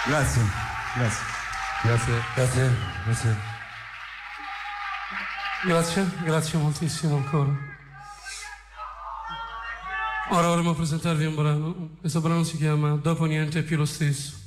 Grazie, grazie. Grazie. Grazie, grazie. Grazie, grazie moltissimo ancora. Ora vorremmo presentarvi un brano. Questo brano si chiama Dopo niente è più lo stesso.